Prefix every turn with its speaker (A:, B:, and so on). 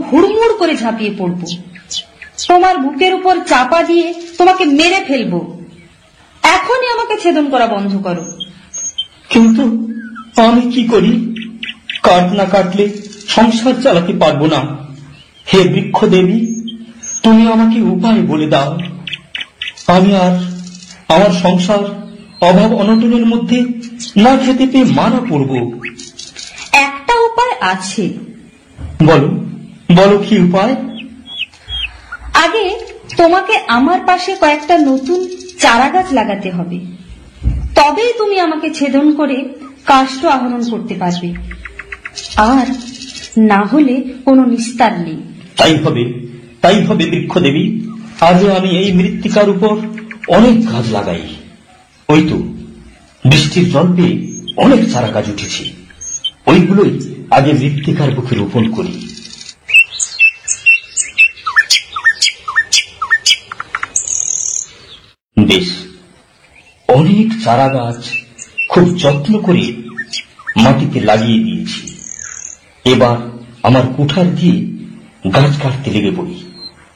A: হুড়মুড় করে ঝাঁপিয়ে পড়ব, তোমার বুকের উপর চাপা দিয়ে তোমাকে মেরে ফেলবো। এখনই আমাকে ছেদন করা বন্ধ করো।
B: কিন্তু আমি কি করি? কাঠ না কাটলে সংসার চালাতে পারবো না। হে বৃক্ষ দেবী, তুমি আমাকে উপায় বলে দাও। আমি আর আমার সংসার অভাব অনটনের মধ্যে না খেতে পেয়ে মারা পড়ব।
A: একটা উপায় আছে।
B: বলো, বলো কি উপায়?
A: আগে তোমাকে আমার পাশে কয়েকটা নতুন চারা গাছ লাগাতে হবে, তবেই তুমি আমাকে ছেদন করে কাষ্ঠ আহরণ করতে পারবে। আর না হলে কোনো নিস্তার নেই।
B: তাই হবে, তাই হবে বৃক্ষ দেবী। আজও আমি এই মৃত্তিকার উপর অনেক গাছ লাগাই। ওই তো বৃষ্টির জল পেয়ে অনেক চারা গাছ উঠেছে, ওইগুলোই আগে মৃত্তিকার বুকে রোপণ করি। বেশ, অনেক চারা গাছ খুব যত্ন করে মাটিতে লাগিয়ে দিয়েছি। এবার আমার কুঠার দিয়ে গাছ কাটতে লেগে পড়ি।